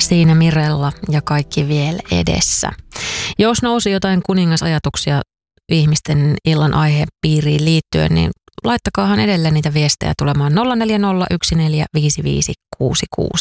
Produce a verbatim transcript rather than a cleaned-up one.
siinä Mirella ja kaikki vielä edessä. Jos nousi jotain kuningasajatuksia ihmisten illan aihepiiriin liittyen, niin laittakaahan edelleen niitä viestejä tulemaan nolla neljä nolla yksi neljä viisi viisi kuusi kuusi.